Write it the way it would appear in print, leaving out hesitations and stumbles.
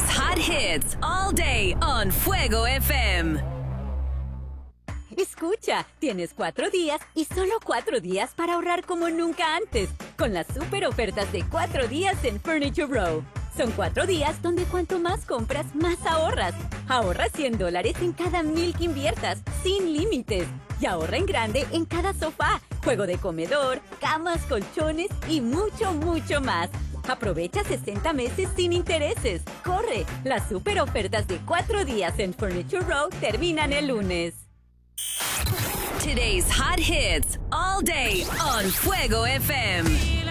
hot hits all day on Fuego FM. Escucha, tienes 4 días y solo 4 días para ahorrar como nunca antes, con las super ofertas de 4 días en Furniture Row. Son 4 días donde cuanto más compras, más ahorras. Ahorra $100 en cada 1,000 que inviertas, sin límites. Y ahorra en grande en cada sofá, juego de comedor, camas, colchones y mucho, mucho más. Aprovecha 60 meses sin intereses. ¡Corre! Las super ofertas de 4 días en Furniture Row terminan el lunes. Today's hot hits all day on Fuego FM.